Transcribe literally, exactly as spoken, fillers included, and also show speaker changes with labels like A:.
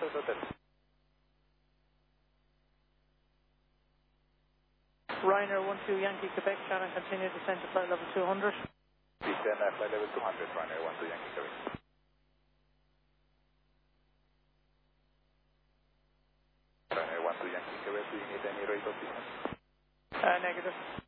A: South Hotel.
B: Ryanair one two Yankee Quebec, Shannon, continue descent to flight level two hundred.
A: Descend at flight level two hundred, Ryanair one two Yankee Quebec. Ryanair one two Yankee Quebec, do you need any rate of descent?
B: Uh, negative.